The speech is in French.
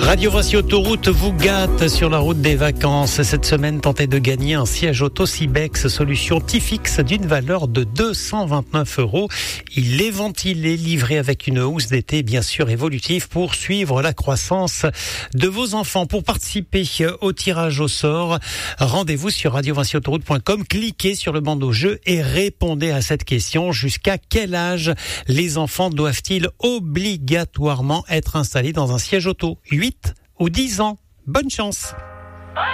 Radio Vinci Autoroute vous gâte sur la route des vacances. Cette semaine, tentez de gagner un siège auto Sibex, solution T-Fix d'une valeur de 229 €. Il est ventilé, livré avec une housse d'été bien sûr évolutive pour suivre la croissance de vos enfants. Pour participer au tirage au sort, rendez-vous sur radiovinciautoroute.com, cliquez sur le bandeau jeu et répondez à cette question. Jusqu'à quel âge les enfants doivent-ils obligatoirement être installés dans un siège auto ? 8 ou 10 ans. Bonne chance.